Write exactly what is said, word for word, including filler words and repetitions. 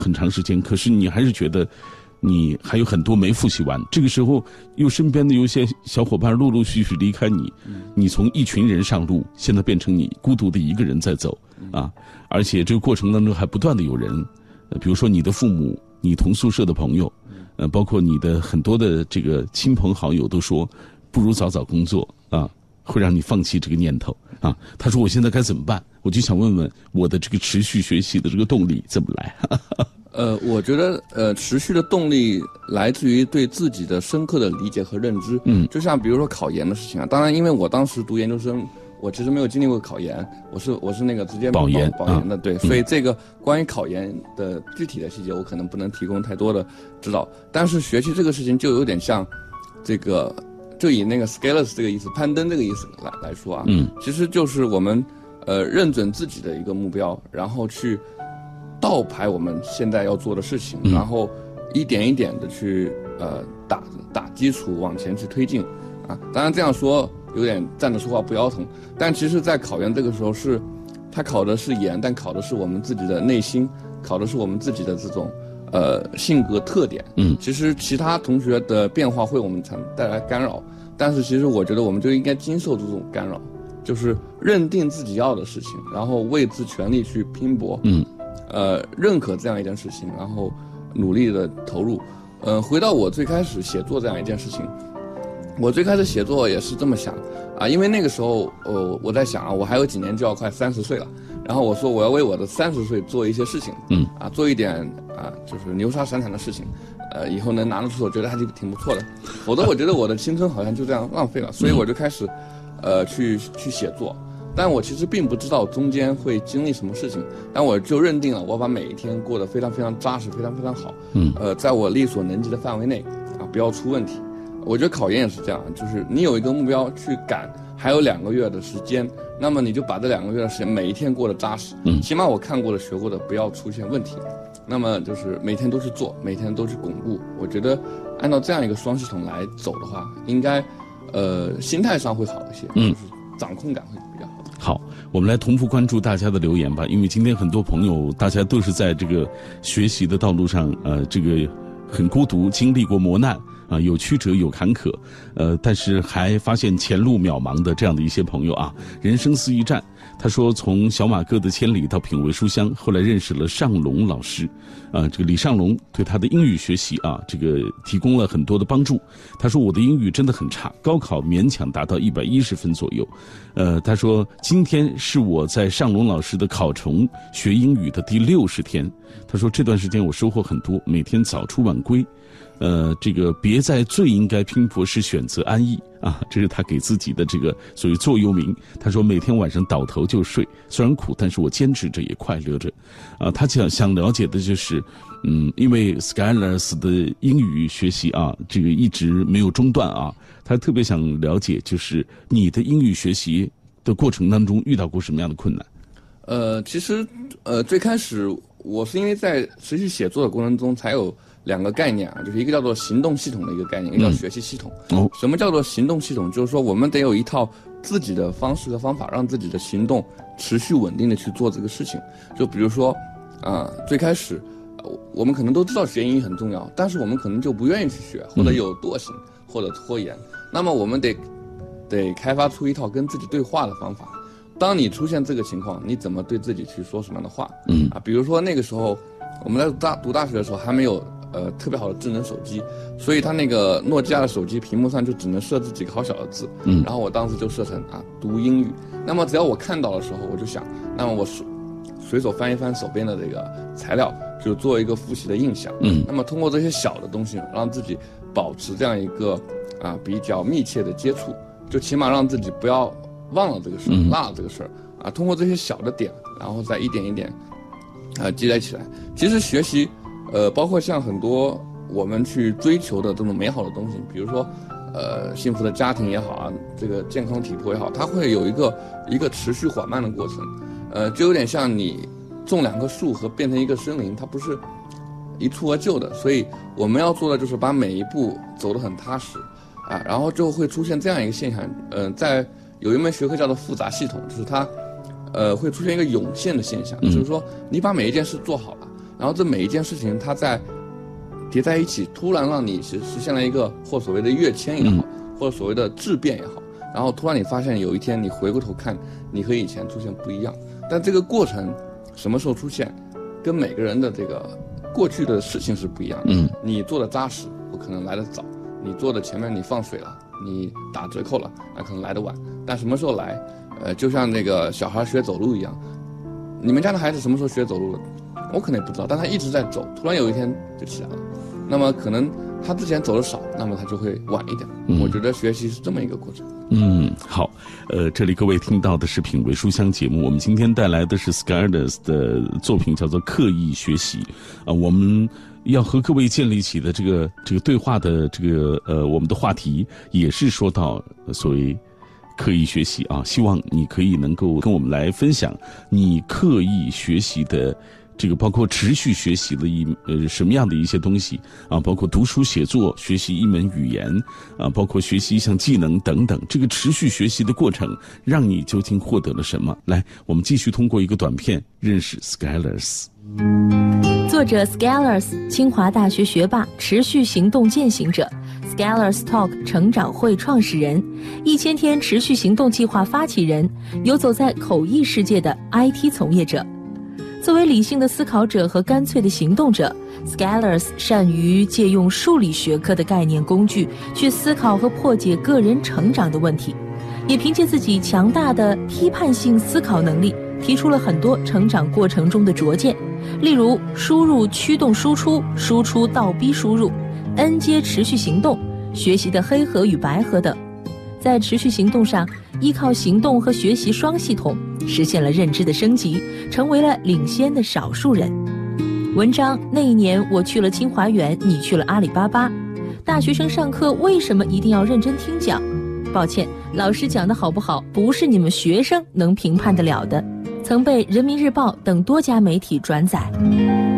很长时间，可是你还是觉得你还有很多没复习完。这个时候又身边的有些小伙伴陆陆续续离开你，你从一群人上路，现在变成你孤独的一个人在走啊！而且这个过程当中还不断的有人，呃，比如说你的父母、你同宿舍的朋友，呃，包括你的很多的这个亲朋好友都说，不如早早工作啊，会让你放弃这个念头啊。他说我现在该怎么办？我就想问问我的这个持续学习的这个动力怎么来？ 呃，我觉得呃，持续的动力来自于对自己的深刻的理解和认知。嗯，就像比如说考研的事情啊，当然因为我当时读研究生，我其实没有经历过考研，我是我是那个直接保研保研的， 啊、 对，所以这个关于考研的具体的细节，我可能不能提供太多的指导。但是学习这个事情就有点像这个，就以那个 scalers 这个意思，攀登这个意思来来说啊，嗯，其实就是我们呃认准自己的一个目标，然后去倒排我们现在要做的事情，嗯、然后一点一点的去呃打打基础往前去推进啊。当然这样说有点站着说话不腰疼，但其实在考研这个时候是，它考的是研，但考的是我们自己的内心，考的是我们自己的这种呃性格特点。嗯，其实其他同学的变化会我们产带来干扰，但是其实我觉得我们就应该经受这种干扰，就是认定自己要的事情，然后为之全力去拼搏。嗯。呃，认可这样一件事情，然后努力的投入。呃，回到我最开始写作这样一件事情，我最开始写作也是这么想啊，因为那个时候，呃，我在想啊，我还有几年就要快三十岁了，然后我说我要为我的三十岁做一些事情，嗯，啊，做一点啊，就是牛杀闪闪的事情，呃，以后能拿得出手，觉得还是挺不错的。否则我觉得我的青春好像就这样浪费了，所以我就开始，呃，去去写作。但我其实并不知道中间会经历什么事情，但我就认定了我把每一天过得非常非常扎实，非常非常好。嗯，呃，在我力所能及的范围内，啊，不要出问题。我觉得考研也是这样，就是你有一个目标去赶，还有两个月的时间，那么你就把这两个月的时间每一天过得扎实。嗯，起码我看过的、学过的，不要出现问题。那么就是每天都去做，每天都去巩固。我觉得按照这样一个双系统来走的话，应该，呃，心态上会好一些，嗯，就是掌控感会比较好。 好，我们来同步关注大家的留言吧，因为今天很多朋友，大家都是在这个学习的道路上，呃，这个很孤独，经历过磨难啊、呃，有曲折，有坎坷，呃，但是还发现前路渺茫的这样的一些朋友啊，人生似一站。他说，从小马哥的千里到品味书香，后来认识了尚龙老师，啊、呃，这个李尚龙对他的英语学习啊，这个提供了很多的帮助。他说我的英语真的很差，高考勉强达到一百一十分左右。呃，他说今天是我在尚龙老师的考虫学英语的第六十天。他说这段时间我收获很多，每天早出晚归。呃，这个别在最应该拼搏时选择安逸啊，这是他给自己的这个所谓座右铭。他说每天晚上倒头就睡，虽然苦，但是我坚持着也快乐着。啊，他想想了解的就是，嗯，因为 Skylers 的英语学习啊，这个一直没有中断啊，他特别想了解，就是你的英语学习的过程当中遇到过什么样的困难？ 呃，其实呃最开始我是因为在持续写作的过程中才有两个概念啊，就是一个叫做行动系统的一个概念，一个叫学习系统。哦，什么叫做行动系统？就是说我们得有一套自己的方式和方法，让自己的行动持续稳定的去做这个事情。就比如说，啊、呃，最开始，我们可能都知道学英语很重要，但是我们可能就不愿意去学，或者有惰性，或者拖延。那么我们得得开发出一套跟自己对话的方法。当你出现这个情况，你怎么对自己去说什么样的话？嗯啊，比如说那个时候我们在大读大学的时候还没有呃特别好的智能手机，所以它那个诺基亚的手机屏幕上就只能设置几个好小的字。嗯，然后我当时就设成啊读英语。那么只要我看到的时候，我就想，那么我随随手翻一翻手边的这个材料，就做一个复习的印象。嗯，那么通过这些小的东西，让自己保持这样一个啊比较密切的接触，就起码让自己不要忘了这个事儿，落了这个事儿啊。通过这些小的点，然后再一点一点啊积累起来。其实学习，呃，包括像很多我们去追求的这种美好的东西，比如说，呃，幸福的家庭也好啊，这个健康体魄也好，它会有一个一个持续缓慢的过程。呃，就有点像你种两棵树和变成一个森林，它不是一蹴而就的。所以我们要做的就是把每一步走得很踏实啊，然后就会出现这样一个现象。嗯、呃，在有一门学科叫做复杂系统，就是它，呃，会出现一个涌现的现象，就是说你把每一件事做好了， 然后这每一件事情它在叠在一起，突然让你实实现了一个或所谓的跃迁也好，嗯、或者所谓的质变也好，然后突然你发现有一天你回过头看，你和以前出现不一样，但这个过程什么时候出现，跟每个人的这个过去的事情是不一样的。嗯，你做的扎实，我可能来得早；你做的前面你放水了，你打折扣了，那可能来得晚。但什么时候来，呃，就像那个小孩学走路一样，你们家的孩子什么时候学走路的？我可能也不知道，但他一直在走，突然有一天就起来了。那么可能他之前走的少，那么他就会晚一点。嗯、我觉得学习是这么一个过程。 嗯，好，呃，这里各位听到的是品味书香节目，我们今天带来的是 Skalders 的作品，叫做《刻意学习》啊、呃，我们要和各位建立起的这个这个对话的这个呃我们的话题，也是说到、呃、所谓刻意学习啊，希望你可以能够跟我们来分享你刻意学习的。这个包括持续学习的一呃什么样的一些东西啊，包括读书写作、学习一门语言啊，包括学习一项技能等等。这个持续学习的过程，让你究竟获得了什么？来，我们继续通过一个短片认识 Skalders。 作者 Skalders， 清华大学学霸，持续行动践行者 ，Skalders Talk 成长会创始人，一千天持续行动计划发起人，游走在口译世界的 I T 从业者。作为理性的思考者和干脆的行动者 ，Skalders 善于借用数理学科的概念工具去思考和破解个人成长的问题，也凭借自己强大的批判性思考能力，提出了很多成长过程中的拙见，例如输入驱动输出、输出倒逼输入、N 阶持续行动、学习的黑盒与白盒等。在持续行动上，依靠行动和学习双系统，实现了认知的升级，成为了领先的少数人。文章：那一年我去了清华园，你去了阿里巴巴。大学生上课为什么一定要认真听讲？抱歉，老师讲的好不好，不是你们学生能评判得了的。曾被人民日报等多家媒体转载。